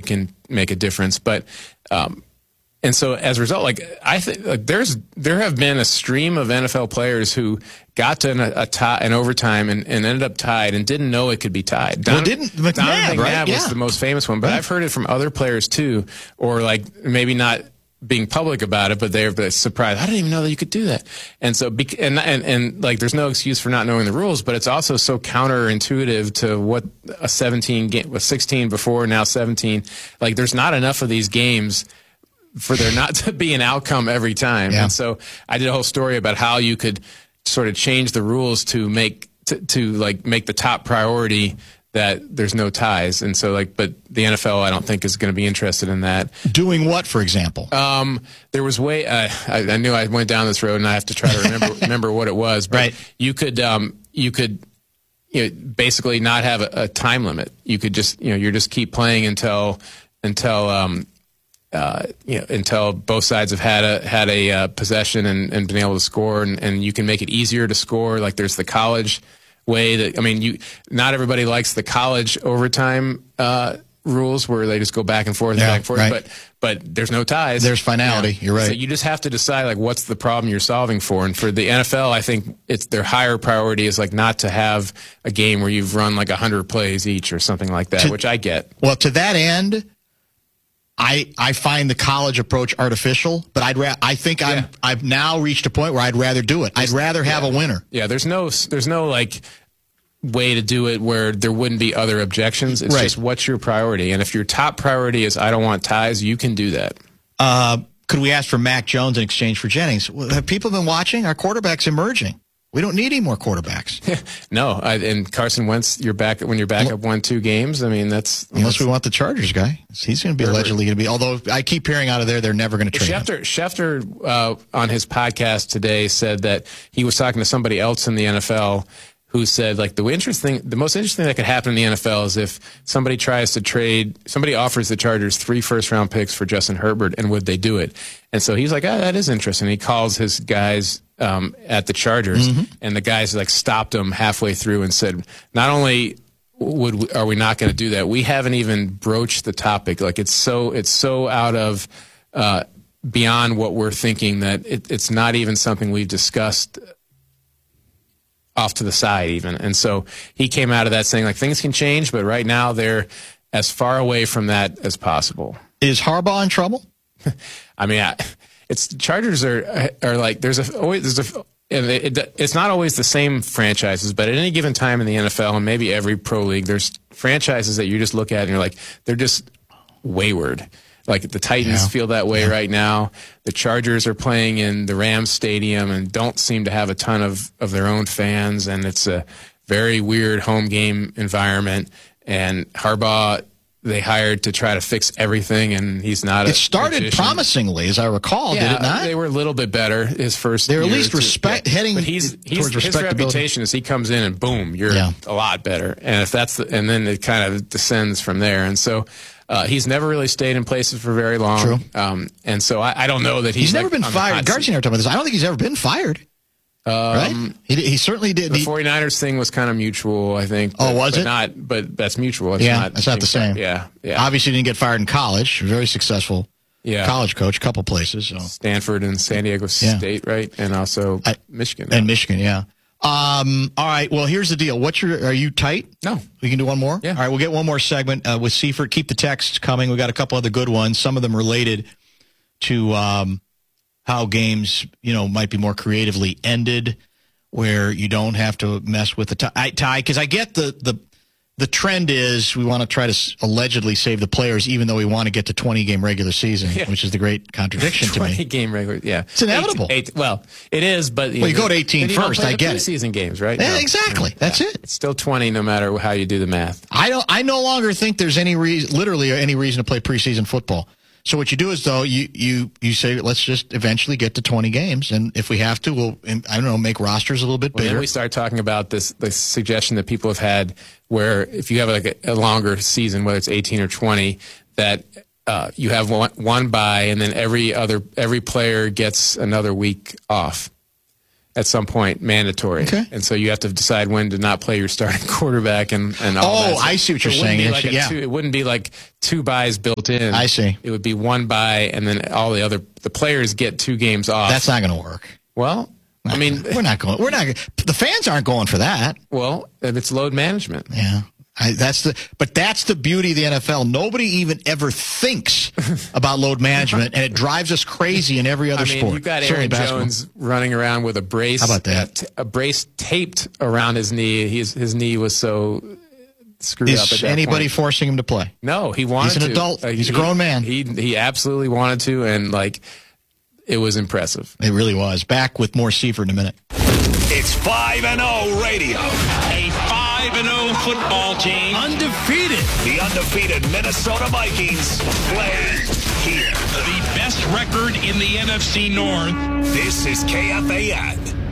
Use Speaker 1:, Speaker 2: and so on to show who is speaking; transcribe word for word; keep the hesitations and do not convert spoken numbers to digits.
Speaker 1: that can make a difference. But um, and so as a result, like I think like, there's there have been a stream of N F L players who got to an, a tie, an overtime and, and ended up tied and didn't know it could be tied. Don,
Speaker 2: well, didn't McNabb,
Speaker 1: Don McNabb
Speaker 2: right?
Speaker 1: was
Speaker 2: Yeah.
Speaker 1: the most famous one, but
Speaker 2: right.
Speaker 1: I've heard it from other players too, or like maybe not being public about it, but they're surprised. I didn't even know that you could do that. And so, and, and, and like, there's no excuse for not knowing the rules, but it's also so counterintuitive to what a seventeen game, was sixteen before, now seventeen. Like, there's not enough of these games for there not to be an outcome every time.
Speaker 2: Yeah.
Speaker 1: And so I did a whole story about how you could sort of change the rules to make, to, to like make the top priority that there's no ties. And so like, but the N F L, I don't think is going to be interested in that.
Speaker 2: Doing what, for example?
Speaker 1: Um, there was way, uh, I, I knew I went down this road and I have to try to remember, remember what it was, but
Speaker 2: right.
Speaker 1: you could, um, you could, you know, basically not have a, a time limit. You could just, you know, you're just keep playing until, until, um, Uh, you know, until both sides have had a had a uh, possession and, and been able to score, and, and you can make it easier to score. Like there's the college way that I mean, you not everybody likes the college overtime uh, rules where they just go back and forth and
Speaker 2: yeah,
Speaker 1: back and forth.
Speaker 2: Right.
Speaker 1: But but there's no ties.
Speaker 2: There's finality.
Speaker 1: Yeah.
Speaker 2: You're right.
Speaker 1: So you just have to decide like what's the problem you're solving for. And for the N F L, I think it's their higher priority is like not to have a game where you've run like a hundred plays each or something like that,
Speaker 2: to,
Speaker 1: which I get.
Speaker 2: Well, to that end. I, I find the college approach artificial, but I'd ra- I think I'm
Speaker 1: yeah.
Speaker 2: I've now reached a point where I'd rather do it. I'd rather have
Speaker 1: yeah.
Speaker 2: a winner.
Speaker 1: Yeah, there's no there's no like way to do it where there wouldn't be other objections. It's
Speaker 2: right.
Speaker 1: just what's your priority, and if your top priority is I don't want ties, you can do that.
Speaker 2: Uh, could we ask for Mac Jones in exchange for Jennings? Well, have people been watching? Our quarterback's emerging. We don't need any more quarterbacks.
Speaker 1: no, I, and Carson Wentz, you're back when you're back up one two games. I mean, that's
Speaker 2: unless
Speaker 1: know,
Speaker 2: we want the Chargers guy. He's going to be Herbert. allegedly going to be. Although I keep hearing out of there, they're never going to trade
Speaker 1: Schefter,
Speaker 2: him.
Speaker 1: Schefter uh, on his podcast today said that he was talking to somebody else in the N F L who said like the interesting, the most interesting thing that could happen in the N F L is if somebody tries to trade, somebody offers the Chargers three first round picks for Justin Herbert, and would they do it? And so he's like, oh, that is interesting. He calls his guys um, at the Chargers, mm-hmm. and the guys like stopped him halfway through and said, not only would we, are we not going to do that, we haven't even broached the topic. Like it's so it's so out of uh, beyond what we're thinking that it, it's not even something we've discussed off to the side even. And so he came out of that saying like things can change, but right now they're as far away from that as possible.
Speaker 2: Is Harbaugh in trouble?
Speaker 1: I mean, I, it's Chargers are are like there's a always there's a and it, it, it's not always the same franchises, but at any given time in the N F L and maybe every pro league, there's franchises that you just look at and you're like they're just wayward. Like the Titans
Speaker 2: yeah.
Speaker 1: feel that way
Speaker 2: yeah.
Speaker 1: right now. The Chargers are playing in the Rams Stadium and don't seem to have a ton of, of their own fans, and it's a very weird home game environment. And Harbaugh, they hired to try to fix everything, and he's not.
Speaker 2: It started
Speaker 1: magician.
Speaker 2: promisingly, as I recall,
Speaker 1: yeah,
Speaker 2: did it not?
Speaker 1: They were a little bit better his first.
Speaker 2: They're at
Speaker 1: year
Speaker 2: least
Speaker 1: two.
Speaker 2: respect
Speaker 1: yeah.
Speaker 2: heading.
Speaker 1: But he's, he's
Speaker 2: towards
Speaker 1: his reputation is he comes in and boom, you're
Speaker 2: yeah.
Speaker 1: a lot better. And if that's the, and then it kind of descends from there. And so. Uh, he's never really stayed in places for very long.
Speaker 2: True.
Speaker 1: Um, and so I, I don't know that he's,
Speaker 2: he's never
Speaker 1: like
Speaker 2: been
Speaker 1: on
Speaker 2: fired.
Speaker 1: the hot
Speaker 2: Garcia and I were talking about this. I don't think he's ever been fired.
Speaker 1: Um,
Speaker 2: right? He, he certainly did.
Speaker 1: The
Speaker 2: he,
Speaker 1: 49ers thing was kind of mutual, I think.
Speaker 2: Oh,
Speaker 1: but,
Speaker 2: was
Speaker 1: but
Speaker 2: it?
Speaker 1: Not, but that's mutual. It's
Speaker 2: yeah,
Speaker 1: not,
Speaker 2: it's not the same.
Speaker 1: Yeah, yeah.
Speaker 2: Obviously didn't get fired in college. Very successful
Speaker 1: yeah.
Speaker 2: college coach, a couple places. So.
Speaker 1: Stanford and San Diego
Speaker 2: yeah.
Speaker 1: State, right? And also
Speaker 2: I,
Speaker 1: Michigan.
Speaker 2: And Michigan, yeah. Um, all right, well, here's the deal. What's your? Are you tight?
Speaker 1: No.
Speaker 2: We can do one more?
Speaker 1: Yeah.
Speaker 2: All right, we'll get one more segment uh, with Seifert. Keep the texts coming. We got a couple other good ones, some of them related to um, how games, you know, might be more creatively ended, where you don't have to mess with the tie. Because I get the, the the trend is we want to try to allegedly save the players, even though we want to get to twenty-game regular season, yeah. which is the great contradiction to me.
Speaker 1: twenty-game regular, yeah.
Speaker 2: It's inevitable.
Speaker 1: Eight, eight, well, it is, but... You
Speaker 2: well, you
Speaker 1: know,
Speaker 2: go to eighteen first, I get it.
Speaker 1: Preseason games, right?
Speaker 2: Yeah,
Speaker 1: no,
Speaker 2: exactly.
Speaker 1: no,
Speaker 2: That's
Speaker 1: yeah.
Speaker 2: it.
Speaker 1: It's still twenty no matter how you do the math.
Speaker 2: I don't. I no longer think there's any reason, literally any reason to play preseason football. So what you do is, though, you, you, you say, let's just eventually get to twenty games. And if we have to, we'll, I don't know, make rosters a little bit
Speaker 1: well,
Speaker 2: bigger.
Speaker 1: Then we start talking about this, this suggestion that people have had where if you have like a, a longer season, whether it's eighteen or twenty, that uh, you have one, one bye and then every other every player gets another week off. at some point mandatory.
Speaker 2: Okay.
Speaker 1: And so you have to decide when to not play your starting quarterback and, and all
Speaker 2: Oh,
Speaker 1: that. So
Speaker 2: I see what you're
Speaker 1: it wouldn't
Speaker 2: saying.
Speaker 1: be like a
Speaker 2: Yeah.
Speaker 1: two, it wouldn't be like two buys built in.
Speaker 2: I see.
Speaker 1: It would be one buy, and then all the other the players get two games off.
Speaker 2: That's not going to work.
Speaker 1: Well, I mean,
Speaker 2: we're not going. We're not. The fans aren't going for that.
Speaker 1: well, it's load management.
Speaker 2: Yeah. I, that's the, but that's the beauty of the N F L. Nobody even ever thinks about load management, and it drives us crazy in every other
Speaker 1: I mean,
Speaker 2: sport.
Speaker 1: you've got
Speaker 2: Certainly
Speaker 1: Aaron
Speaker 2: basketball.
Speaker 1: Jones running around with a brace.
Speaker 2: How about that?
Speaker 1: A, a brace taped around his knee. His his knee was so screwed up. At
Speaker 2: Is
Speaker 1: that
Speaker 2: anybody
Speaker 1: point.
Speaker 2: forcing him to play?
Speaker 1: No, he wanted
Speaker 2: He's an
Speaker 1: to.
Speaker 2: adult.
Speaker 1: Uh,
Speaker 2: He's a
Speaker 1: he-
Speaker 2: grown man.
Speaker 1: He he absolutely wanted to, and like it was impressive.
Speaker 2: It really was. Back with more Seifert in a minute.
Speaker 3: It's five and oh Radio.
Speaker 4: A five and oh football team.
Speaker 3: Undefeated. The undefeated Minnesota Vikings play here.
Speaker 4: The best record in the N F C North.
Speaker 3: This is K F A N.